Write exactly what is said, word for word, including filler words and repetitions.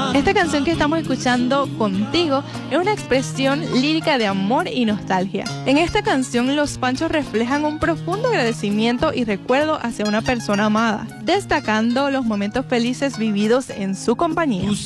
Esta canción que estamos escuchando, Contigo, es una expresión lírica de amor y nostalgia. En esta canción, los Panchos reflejan un profundo agradecimiento y recuerdo hacia una persona amada, destacando los momentos felices vividos en su compañía.